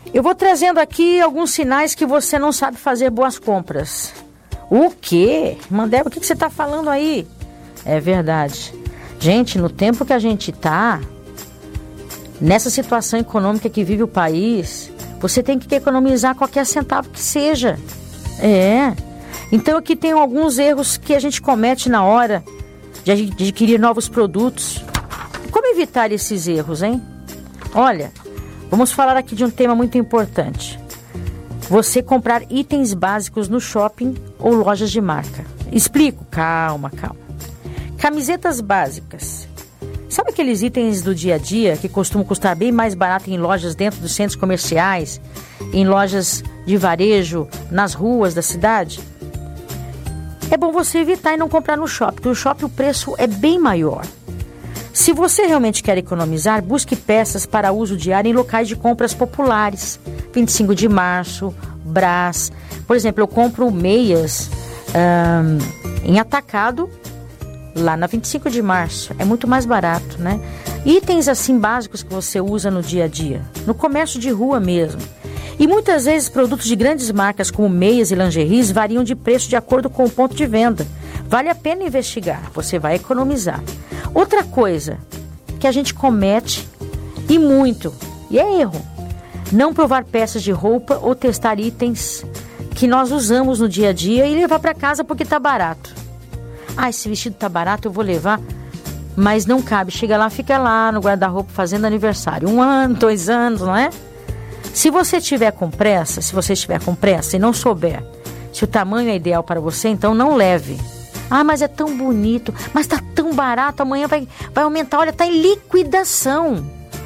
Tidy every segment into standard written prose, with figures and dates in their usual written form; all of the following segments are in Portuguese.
Eu vou trazendo aqui alguns sinais que você não sabe fazer boas compras. O quê? Mandela, o que você está falando aí? É verdade. Gente, no tempo que a gente está, nessa situação econômica que vive o país, você tem que economizar qualquer centavo que seja. Então aqui tem alguns erros que a gente comete na hora de adquirir novos produtos. Como evitar esses erros, hein? Olha, vamos falar aqui de um tema muito importante. Você comprar itens básicos no shopping ou lojas de marca. Explico? Calma. Camisetas básicas. Sabe aqueles itens do dia a dia que costumam custar bem mais barato em lojas dentro dos centros comerciais, em lojas de varejo, nas ruas da cidade? É bom você evitar e não comprar no shopping, porque no shopping o preço é bem maior. Se você realmente quer economizar, busque peças para uso diário em locais de compras populares. 25 de março, Brás. Por exemplo, eu compro meias em atacado lá na 25 de março. É muito mais barato, né? Itens assim básicos que você usa no dia a dia, no comércio de rua mesmo. E muitas vezes produtos de grandes marcas como meias e lingeries variam de preço de acordo com o ponto de venda. Vale a pena investigar, você vai economizar. Outra coisa que a gente comete e muito, e é erro, não provar peças de roupa ou testar itens que nós usamos no dia a dia e levar para casa porque tá barato. Esse vestido tá barato, eu vou levar, mas não cabe. Chega lá, fica lá no guarda-roupa fazendo aniversário. 1 ano, 2 anos, não é? Se você estiver com pressa e não souber se o tamanho é ideal para você, então não leve. Mas é tão bonito, mas tá tão barato, amanhã vai aumentar. Olha, tá em liquidação.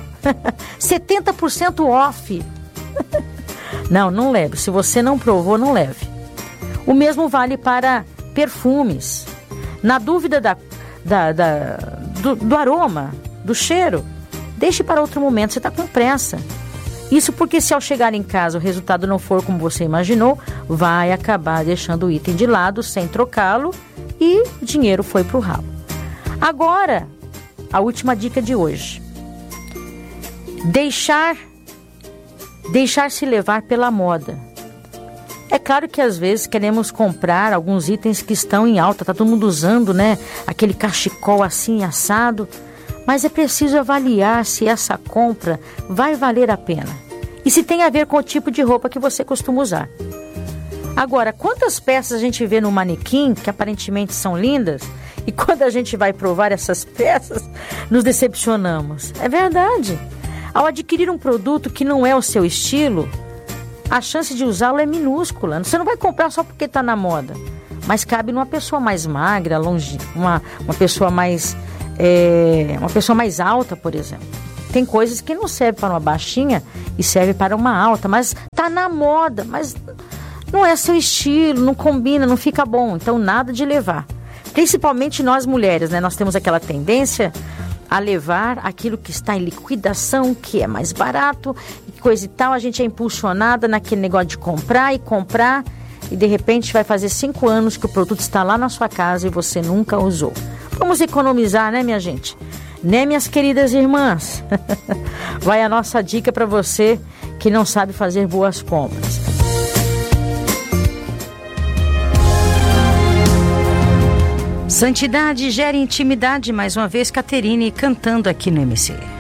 70% off. Não leve. Se você não provou, não leve. O mesmo vale para perfumes. Na dúvida do aroma, do cheiro, deixe para outro momento, você está com pressa. Isso porque se ao chegar em casa o resultado não for como você imaginou, vai acabar deixando o item de lado sem trocá-lo e o dinheiro foi para o ralo. Agora, a última dica de hoje. Deixar-se levar pela moda. É claro que às vezes queremos comprar alguns itens que estão em alta, tá todo mundo usando, né? Aquele cachecol assim assado. Mas é preciso avaliar se essa compra vai valer a pena. E se tem a ver com o tipo de roupa que você costuma usar. Agora, quantas peças a gente vê no manequim, que aparentemente são lindas, e quando a gente vai provar essas peças, nos decepcionamos. É verdade. Ao adquirir um produto que não é o seu estilo, a chance de usá-lo é minúscula. Você não vai comprar só porque está na moda. Mas cabe numa pessoa mais magra, uma pessoa mais alta, por exemplo. Tem coisas que não servem para uma baixinha e servem para uma alta, mas está na moda, mas não é seu estilo, não combina, não fica bom. Então nada de levar. Principalmente nós mulheres, né? Nós temos aquela tendência a levar aquilo que está em liquidação, que é mais barato, e coisa e tal. A gente é impulsionada naquele negócio de comprar, e de repente vai fazer 5 anos que o produto está lá na sua casa e você nunca usou. Vamos economizar, né, minha gente? Né, minhas queridas irmãs? Vai a nossa dica para você que não sabe fazer boas compras. Santidade gera intimidade, mais uma vez, Caterine cantando aqui no MC.